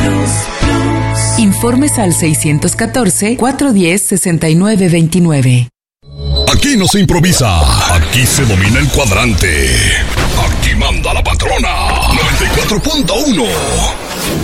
Informes al 614-410-6929. Aquí no se improvisa, aquí se domina el cuadrante. Aquí manda la patrona. 94.1.